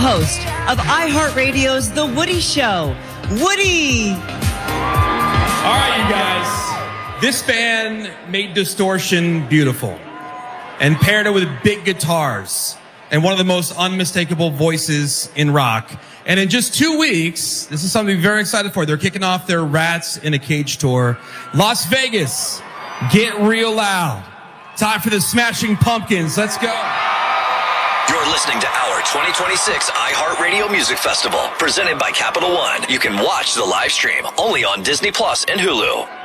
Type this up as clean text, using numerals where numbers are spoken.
host of iHeartRadio's The Woody Show, Woody. All right, you guys. This band made distortion beautiful and paired it with big guitars and one of the most unmistakable voices in rock. And in just 2 weeks, this is something to be very excited for. They're kicking off their Rats in a Cage tour. Las Vegas, get real loud. Time for the Smashing Pumpkins. Let's go. You're listening to our 2026 iHeartRadio Music Festival, presented by Capital One. You can watch the live stream only on Disney Plus and Hulu.